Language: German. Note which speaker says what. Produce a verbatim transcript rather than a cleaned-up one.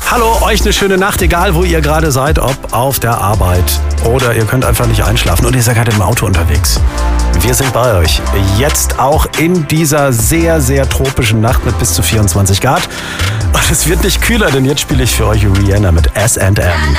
Speaker 1: Hallo, euch eine schöne Nacht, egal wo ihr gerade seid, ob auf der Arbeit oder ihr könnt einfach nicht einschlafen und ihr seid gerade im Auto unterwegs. Wir sind bei euch. Jetzt auch in dieser sehr, sehr tropischen Nacht mit bis zu vierundzwanzig Grad. Und es wird nicht kühler, denn jetzt spiele ich für euch Rihanna mit S and M.